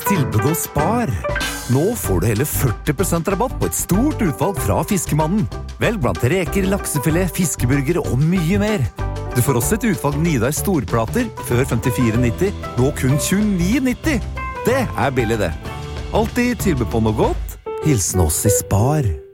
tilbud hos Spar. Nå får du hele 40% rabatt på et stort utvalg fra Fiskemannen. Velg blant reker, laksefilet, fiskeburger og mye mer. Du får også et utvalg Nidar storplater, før 54,90, nå kun 29,90. Det billig det. Alltid tilbud på noe godt. Hilsen oss i Spar.